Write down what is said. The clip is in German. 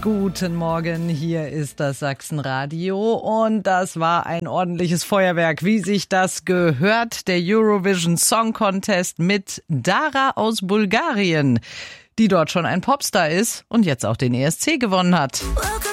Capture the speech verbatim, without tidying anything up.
Guten Morgen, hier ist das Sachsenradio und das war ein ordentliches Feuerwerk, wie sich das gehört, der Eurovision Song Contest mit Dara aus Bulgarien, die dort schon ein Popstar ist und jetzt auch den E S C gewonnen hat.